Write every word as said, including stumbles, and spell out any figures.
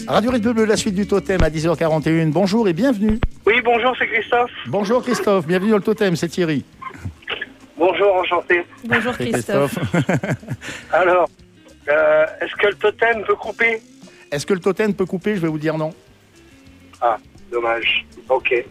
Radio Red Bleu, la suite du Totem à dix heures quarante et un. Bonjour et bienvenue. Oui, bonjour, c'est Christophe. Bonjour Christophe, bienvenue dans le Totem, c'est Thierry. Bonjour, enchanté. Bonjour C'est Christophe. Alors, euh, est-ce que le totem peut couper? Est-ce que le Totem peut couper? Je vais vous dire non. Ah, dommage. Ok.